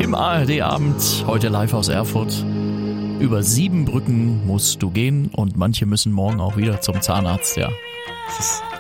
Im ARD-Abend, heute live aus Erfurt. Über 7 Brücken musst du gehen und manche müssen morgen auch wieder zum Zahnarzt, ja. Das ist